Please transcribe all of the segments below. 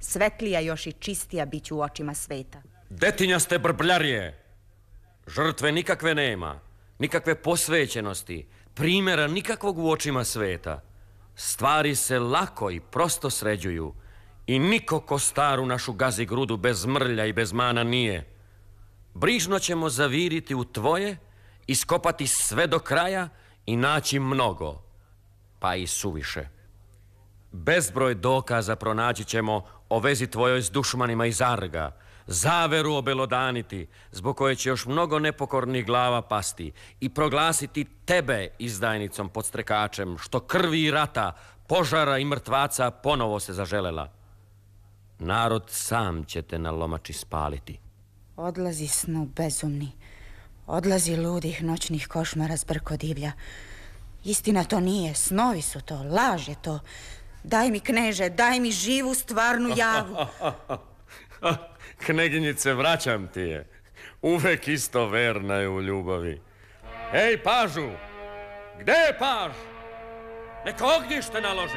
Svetlija još i čistija bit ću u očima sveta. Detinjaste brbljarije! Žrtve nikakve nema, nikakve posvećenosti, primjera nikakvog u očima sveta. Stvari se lako i prosto sređuju i niko ko staru našu gazi grudu bez mrlja i bez mana nije. Brižno ćemo zaviriti u tvoje, iskopati sve do kraja i naći mnogo, pa i suviše. Bezbroj dokaza pronaći ćemo o vezi tvojoj s dušmanima iz Arga, zaveru obelodaniti, zbog koje će još mnogo nepokornih glava pasti i proglasiti tebe izdajnicom podstrekačem, što krvi i rata, požara i mrtvaca ponovo se zaželela. Narod sam će te na lomači spaliti. Odlazi snu bezumni, odlazi ludih noćnih košmara s brko divlja. Istina to nije, snovi su to, laž je to. Daj mi, kneže, daj mi živu stvarnu javu. Kneginjice, vraćam ti je. Uvek isto verna je u ljubavi. Ej, pažu! Gde je paž? Neka ognjište naloži!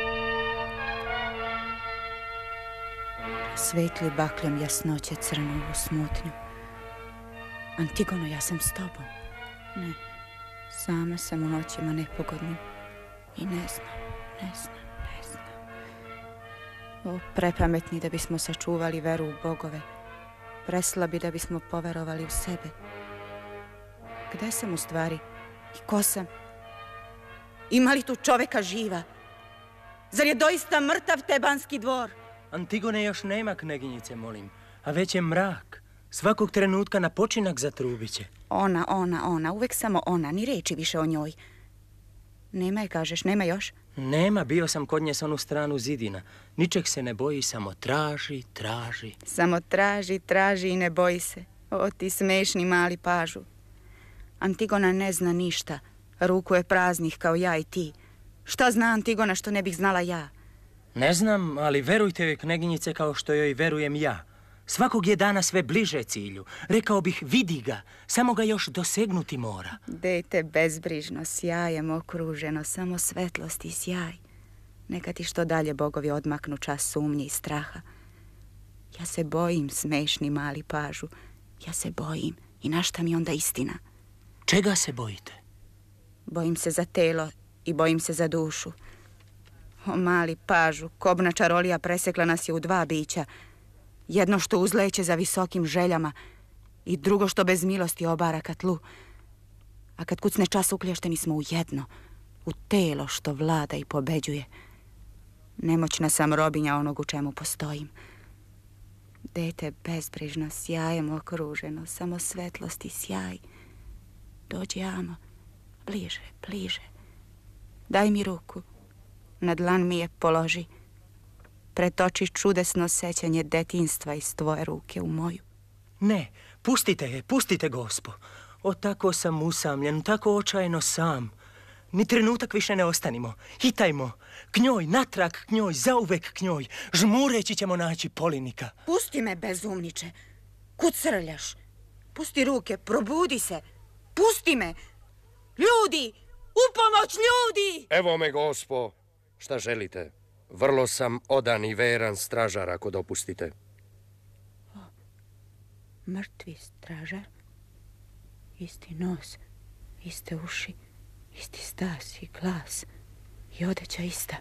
Svetli bakljom jasnoće crnu u smutnju. Antigono, ja sam s tobom. Ne, sama sam u noćima nepogodnim. I ne znam. O, prepametni da bismo sačuvali veru u bogove. Preslabi da bismo poverovali u sebe. Gde sam u stvari? I ko sam? Ima li tu čoveka živa? Zar je doista mrtav Tebanski dvor? Antigone još nema, kneginjice, molim. A već je mrak. Svakog trenutka na počinak zatrubit će. Ona. Uvek samo ona. Ni reči više o njoj. Nema je, kažeš, nema još? Nema, bio sam kod nje s onu stranu zidina. Ničeg se ne boji, samo traži. Samo traži i ne boji se. O, ti smešni mali pažu. Antigona ne zna ništa. Ruku je praznih kao ja i ti. Šta zna Antigona što ne bih znala ja? Ne znam, ali verujte joj, kneginjice, kao što joj verujem ja. Svakog je dana sve bliže cilju. Rekao bih, vidi ga, samo ga još dosegnuti mora. Dejte bezbrižno, sjajem okruženo, samo svetlost i sjaj. Neka ti što dalje bogovi odmaknu čas sumnje i straha. Ja se bojim, smešni mali pažu. Ja se bojim. I na šta mi onda istina? Čega se bojite? Bojim se za telo i bojim se za dušu. O, mali pažu, kobna čarolija presekla nas je u dva bića. Jedno što uzleće za visokim željama i drugo što bez milosti obara ka tlu. A kad kucne čas uklješteni smo u jedno, u telo što vlada i pobeđuje. Nemoćna sam robinja onog u čemu postojim. Dete bezbrižno, sjajem okruženo, samo svetlost i sjaj. Dođi, amo, bliže. Daj mi ruku, na dlan mi je položi. Pretoči čudesno sećanje detinjstva iz tvoje ruke u moju. Ne, pustite, gospo. O, tako sam usamljen, tako očajno sam. Ni trenutak više ne ostanimo. Hitajmo, k njoj, natrag k njoj, zauvek k njoj. Žmureći ćemo naći Polinika. Pusti me, bezumniče. Kud srljaš? Pusti ruke, probudi se. Pusti me. Ljudi, u pomoć, ljudi! Evo me, gospo. Šta želite? Vrlo sam odan i veran stražar, ako dopustite. O, mrtvi stražar? Isti nos, iste uši, isti stas i glas i odeća ista.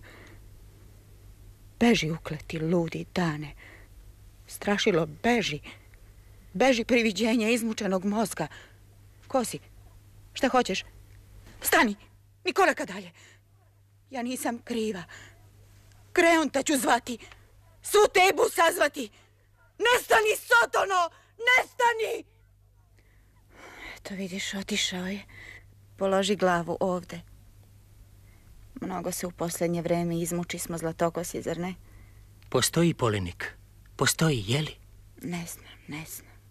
Beži, ukleti, ludi dane. Strašilo, beži. Beži, priviđenje izmučenog mozga. Ko si? Šta hoćeš? Stani, ni koraka dalje. Ja nisam kriva. Kreonta ću zvati. Svu Tebu sazvati. Nestani, Sotono! Nestani! Eto vidiš, otišao je. Položi glavu ovde. Mnogo se u posljednje vreme izmuči smo zlatokosi, zar ne? Postoji Polinik. Postoji, jeli? Ne znam.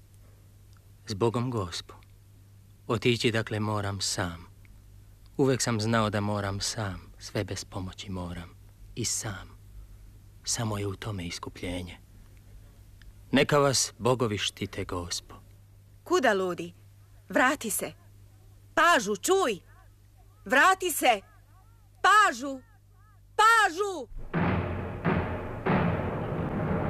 Zbogom, gospo. Otići, dakle, moram sam. Uvek sam znao da moram sam. Sve bez pomoći moram. I sam. Samo je u tome iskupljenje. Neka vas bogovi štite, gospo. Kuda, ludi? Vrati se. Pažu, čuj! Vrati se! Pažu!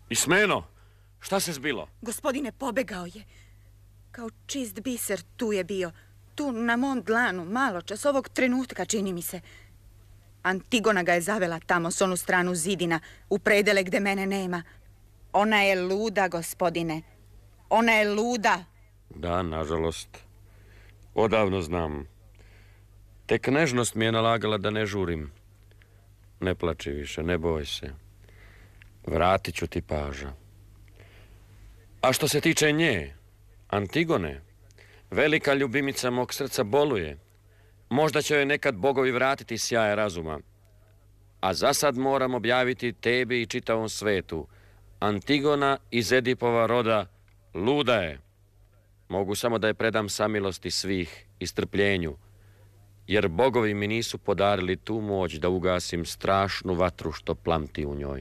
Ismeno, šta se zbilo? Gospodine, pobegao je. Kao čist biser tu je bio. Tu na mom dlanu, malo čas, ovog trenutka, čini mi se. Antigona ga je zavela tamo s onu stranu zidina, u predele gde mene nema. Ona je luda, gospodine. Ona je luda. Da, nažalost. Odavno znam. Tek nežnost mi je nalagala da ne žurim. Ne plači više, ne boj se. Vratit ću ti paža. A što se tiče nje, Antigone, velika ljubimica mog srca boluje. Možda će joj nekad bogovi vratiti sjaja razuma. A za sad moram objaviti tebi i čitavom svetu. Antigona iz Edipova roda luda je. Mogu samo da je predam samilosti svih i strpljenju, jer bogovi mi nisu podarili tu moć da ugasim strašnu vatru što plamti u njoj.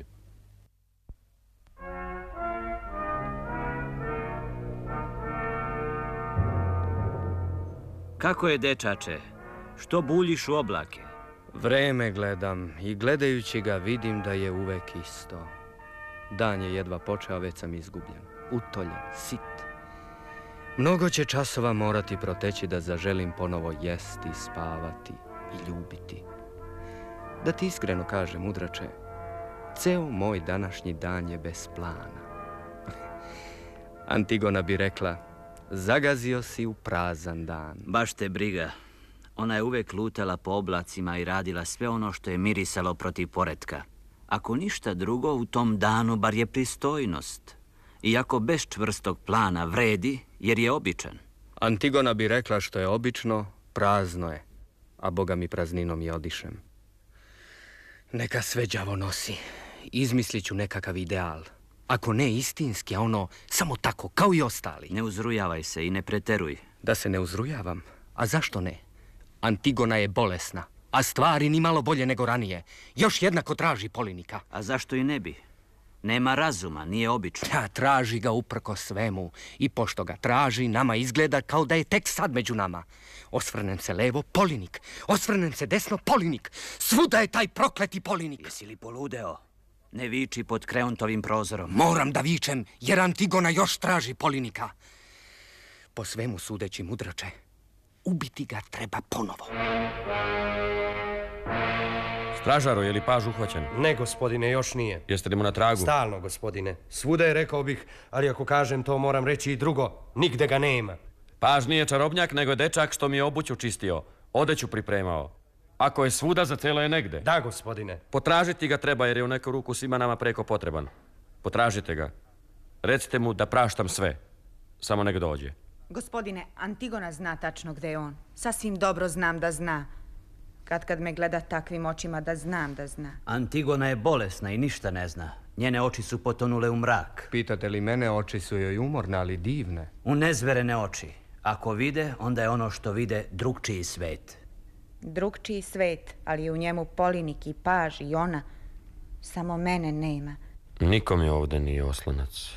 Kako je, dečače? Što buljiš u oblake? Vreme gledam i gledajući ga vidim da je uvek isto. Dan je jedva počeo, već sam izgubljen, utoljen, sit. Mnogo će časova morati proteći da zaželim ponovo jesti, spavati i ljubiti. Da ti iskreno kažem, mudrače, ceo moj današnji dan je bez plana. Antigona bi rekla, zagazio si u prazan dan. Baš te briga. Ona je uvek lutala po oblacima i radila sve ono što je mirisalo protiv poretka. Ako ništa drugo, u tom danu bar je pristojnost. Iako bez čvrstog plana vredi, jer je običan. Antigona bi rekla što je obično, prazno je, a Boga mi prazninom i odišem. Neka sve đavo nosi. Izmislit ću nekakav ideal. Ako ne istinski, a ono samo tako, kao i ostali. Ne uzrujavaj se i ne preteruj. Da se ne uzrujavam? A zašto ne? Antigona je bolesna, a stvari ni malo bolje nego ranije. Još jednako traži Polinika. A zašto i ne bi? Nema razuma, nije obično. Ja, traži ga uprko svemu. I pošto ga traži, nama izgleda kao da je tek sad među nama. Osvrnem se levo, Polinik. Osvrnem se desno, Polinik. Svuda je taj prokleti Polinik. Jesi li poludeo? Ne viči pod Kreontovim prozorom. Moram da vičem, jer Antigona još traži Polinika. Po svemu sudeći, mudrače, ubiti ga treba ponovo. Stražaro, je li paž uhvaćen? Ne, gospodine, još nije. Jeste li mu na tragu? Stalno, gospodine. Svuda je, rekao bih, ali ako kažem to moram reći i drugo. Nigde ga nema. Paž nije čarobnjak, nego je dečak što mi je obuću čistio. Odeću pripremao. Ako je svuda, za celo je negde. Da, gospodine. Potražiti ga treba, jer je u neku ruku svima nama preko potreban. Potražite ga. Recite mu da praštam sve. Samo nek dođe. Gospodine, Antigona zna tačno gde je on. Sasvim dobro znam da zna. Kad me gleda takvim očima, da znam da zna. Antigona je bolesna i ništa ne zna. Njene oči su potonule u mrak. Pitate li mene, oči su joj umorne, ali divne. U nezverene oči. Ako vide, onda je ono što vide drugčiji svet. Drugčiji svet, ali je u njemu Polinik i paž i ona. Samo mene nema. Nikom je ovde nije oslonac.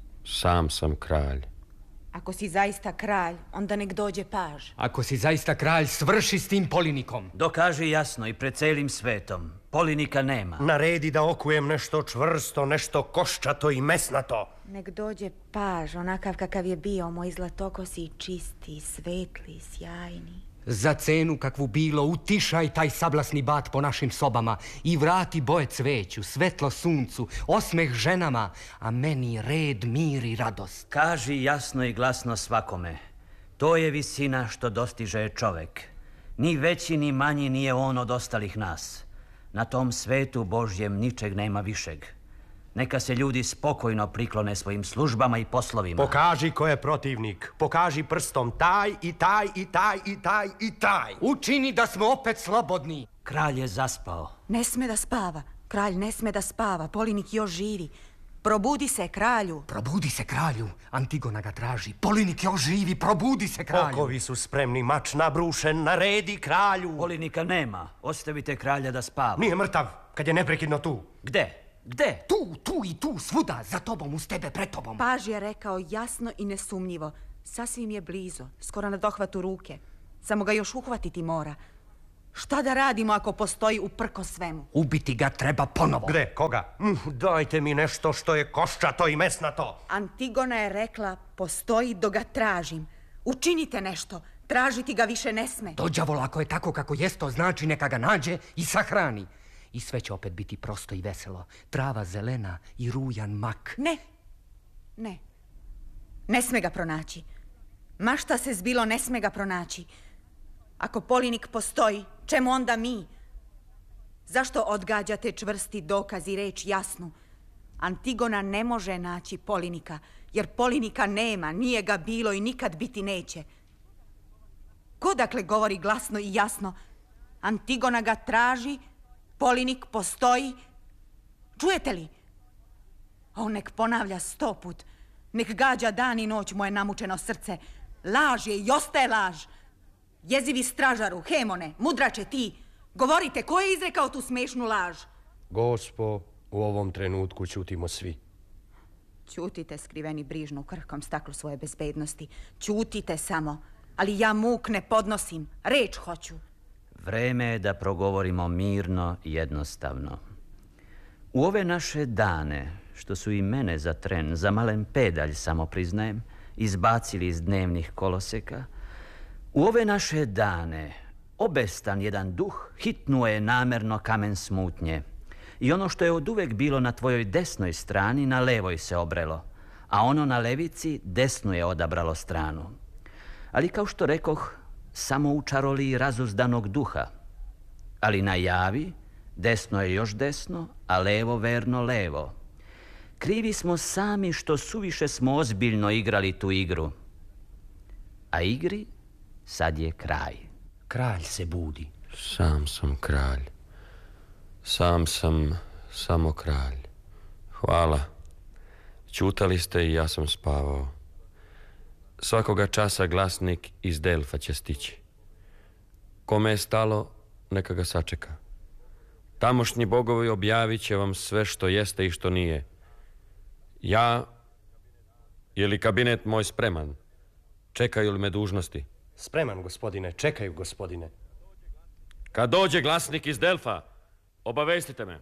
Sam sam kralj. Ako si zaista kralj, onda nek dođe paž. Ako si zaista kralj, svrši s tim Polinikom. Dokaži jasno i pred celim svetom. Polinika nema. Naredi da okujem nešto čvrsto, nešto koščato i mesnato. Nek dođe paž, onakav kakav je bio, moj zlatokosi i čisti, svetli, sjajni. Za cenu kakvu bilo, utišaj taj sablasni bat po našim sobama i vrati boje cveću, svetlo suncu, osmeh ženama, a meni red, mir i radost. Kaži jasno i glasno svakome. To je visina što dostiže čovek. Ni veći ni manji nije on od ostalih nas. Na tom svetu Božjem ničeg nema višeg. Neka se ljudi spokojno priklone svojim službama i poslovima. Pokaži ko je protivnik. Pokaži prstom taj i taj i taj i taj i taj. Učini da smo opet slobodni. Kralj je zaspao. Ne sme da spava. Kralj ne sme da spava. Polinik još živi. Probudi se, kralju. Probudi se, kralju. Antigona ga traži. Polinik još živi. Probudi se, kralju. Okovi su spremni, mač nabrušen, naredi kralju. Polinika nema. Ostavite kralja da spava. Nije mrtav, kad je neprekidno tu. Gde? Gde? Tu i tu, svuda, za tobom, uz tebe, pred tobom. Paž je rekao jasno i nesumnjivo. Sasvim je blizo, skoro na dohvatu ruke. Samo ga još uhvatiti mora. Šta da radimo ako postoji uprko svemu? Ubiti ga treba ponovo. Gde? Koga? Dajte mi nešto što je koščato i mesnato. Antigona je rekla, postoji dok ga tražim. Učinite nešto, tražiti ga više ne sme. Do đavola, ako je tako kako jest, to znači neka ga nađe i sahrani. I sve će opet biti prosto i veselo. Trava zelena i rujan mak. Ne. Ne sme ga pronaći. Ma šta se zbilo, ne sme ga pronaći. Ako Polinik postoji, čemu onda mi? Zašto odgađate čvrsti dokaz i reč jasnu? Antigona ne može naći Polinika, jer Polinika nema, nije ga bilo i nikad biti neće. Ko dakle govori glasno i jasno? Antigona ga traži, Polinik postoji. Čujete li? On nek ponavlja 100 put. Nek gađa dan i noć moje namučeno srce. Laž je i ostaje laž. Jezivi stražaru, Hemone, mudrače ti, govorite, ko je izrekao tu smešnu laž? Gospo, u ovom trenutku ćutimo svi. Ćutite, skriveni brižno u krhkom staklu svoje bezbednosti. Ćutite samo, ali ja muk ne podnosim, reč hoću. Vreme je da progovorimo mirno i jednostavno. U ove naše dane, što su i mene za tren, za malen pedalj, samo priznajem, izbacili iz dnevnih koloseka, u ove naše dane obestan jedan duh hitnuo je namerno kamen smutnje i ono što je oduvek bilo na tvojoj desnoj strani na levoj se obrelo, a ono na levici desnu je odabralo stranu. Ali kao što rekoh, samo u čaroliji razuzdanog duha, ali na javi desno je još desno, a levo verno levo. Krivi smo sami što suviše smo ozbiljno igrali tu igru, a igri sad je kraj. Kralj se budi. Sam sam kralj. Sam sam samo kralj. Hvala. Ćutali ste i ja sam spavao. Svakoga časa glasnik iz Delfa će stići. Kome je stalo, neka ga sačeka. Tamošnji bogovi objavit će vam sve što jeste i što nije. Je li kabinet moj spreman? Čekaju li me dužnosti? Spreman, gospodine, čekaju, gospodine. Kad dođe glasnik iz Delfa, obavestite me.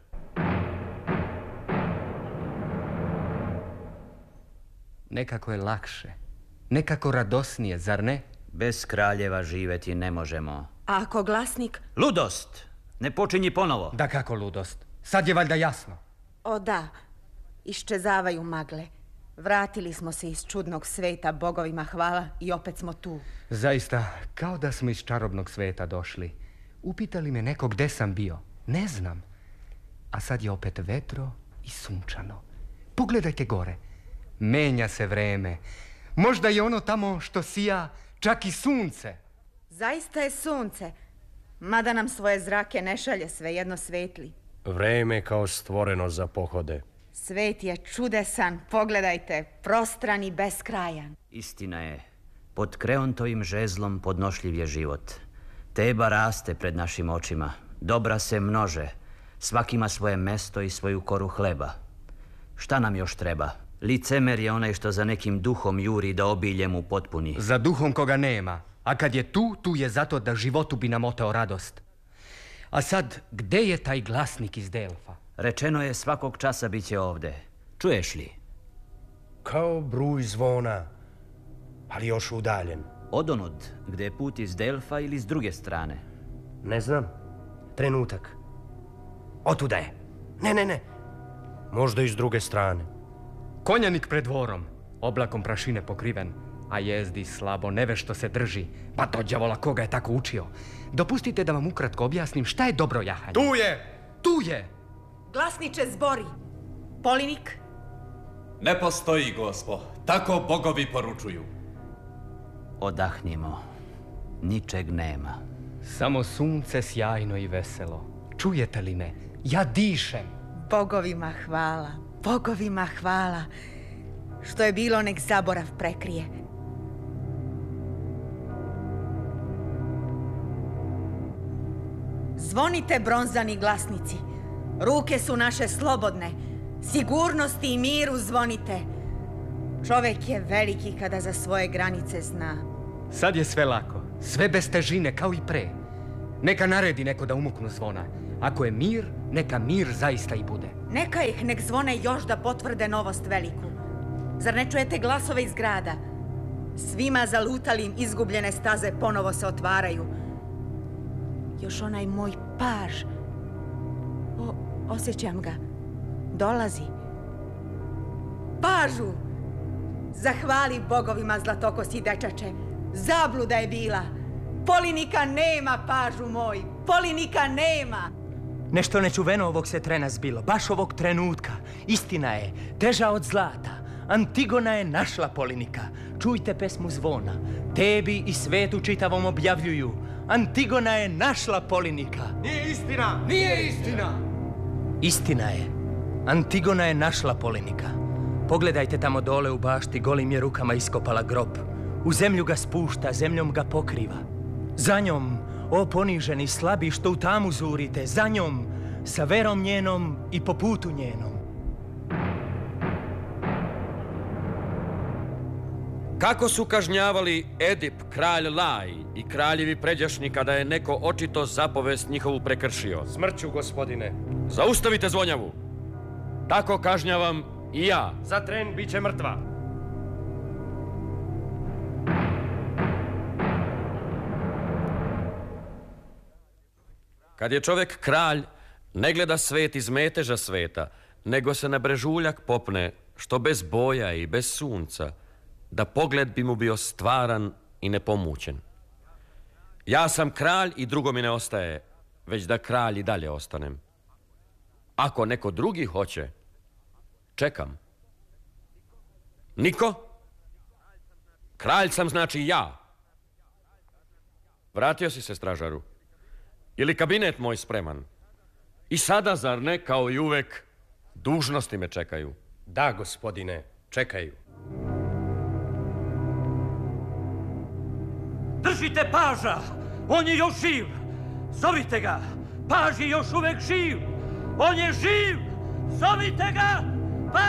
Nekako je lakše, nekako radosnije, zar ne? Bez kraljeva živeti ne možemo. A ako glasnik... Ludost! Ne počinji ponovo. Da kako ludost? Sad je valjda jasno. O da, iščezavaju magle. Vratili smo se iz čudnog sveta, bogovima hvala, i opet smo tu. Zaista, kao da smo iz čarobnog sveta došli. Upitali me neko gde sam bio. Ne znam. A sad je opet vetro i sunčano. Pogledajte gore. Menja se vreme. Možda je ono tamo što sija čak i sunce. Zaista je sunce, mada nam svoje zrake ne šalje, svejedno svetli. Vreme kao stvoreno za pohode. Svet je čudesan, pogledajte, prostran i beskrajan. Istina je, pod Kreontovim žezlom podnošljiv je život. Teba raste pred našim očima, dobra se množe, svak ima svoje mesto i svoju koru hleba. Šta nam još treba? Licemer je onaj što za nekim duhom juri da obilje mu potpuni. Za duhom koga nema, a kad je tu, tu je zato da životu bi nam oteo radost. A sad, gde je taj glasnik iz Delfa? Rečeno je svakog časa bit će ovde. Čuješ li? Kao bruj zvona, ali još udaljen. Odonud, gde je put iz Delfa ili s druge strane? Ne znam. Trenutak. Otuda je. Ne. Možda i s druge strane. Konjanik pred dvorom, oblakom prašine pokriven, a jezdi slabo, nevešto se drži. Pa to đavola koga je tako učio. Dopustite da vam ukratko objasnim šta je dobro jahanje. Tu je! Tu je! Glasniče, zbori! Polinik? Ne postoji, gospo. Tako bogovi poručuju. Odahnimo. Ničeg nema. Samo sunce sjajno i veselo. Čujete li me? Ja dišem. Bogovima hvala, bogovima hvala. Što je bilo, nek zaborav prekrije. Zvonite, bronzani glasnici. Ruke su naše slobodne. Sigurnosti i miru zvonite. Čovek je veliki kada za svoje granice zna. Sad je sve lako. Sve bez težine, kao i pre. Neka naredi neko da umuknu zvona. Ako je mir, neka mir zaista i bude. Neka ih nek zvone još da potvrde novost veliku. Zar ne čujete glasove iz grada? Svima zalutalim izgubljene staze ponovo se otvaraju. Još onaj moj paž. Osjećam ga. Dolazi. Pažu! Zahvali bogovima, zlatokosi dečače. Zabluda je bila. Polinika nema, pažu moj. Polinika nema. Nešto nečuveno ovog se trena zbilo. Baš ovog trenutka. Istina je, teža od zlata. Antigona je našla Polinika. Čujte pesmu zvona. Tebi i svetu čitavom objavljuju. Antigona je našla Polinika. Nije istina! Nije istina! Istina je. Antigona je našla Polinika. Pogledajte tamo dole u bašti, golim je rukama iskopala grob. U zemlju ga spušta, zemljom ga pokriva. Za njom, o poniženi, slabi, što u tamu zurite, za njom, sa verom njenom i po putu njenom. Kako su kažnjavali Edip, kralj Laj i kraljevi pređašnji kada je neko očito zapovest njihovu prekršio? Smrću, gospodine. Zaustavite zvonjavu. Tako kažnjavam i ja. Za tren bit će mrtva. Kad je čovjek kralj, ne gleda svet iz meteža sveta, nego se na brežuljak popne, što bez boja i bez sunca, da pogled bi mu bio stvaran i nepomućen. Ja sam kralj i drugo mi ne ostaje, već da kralj i dalje ostanem. Ako neko drugi hoće, čekam. Niko? Kralj sam znači ja. Vratio si se, stražaru? Ili kabinet moj spreman? I sada, zar ne, kao i uvek, dužnosti me čekaju? Da, gospodine, čekaju. Držite paža! On je još živ! Zovite ga! Paž je još uvek živ! On je živ! Zovite ga!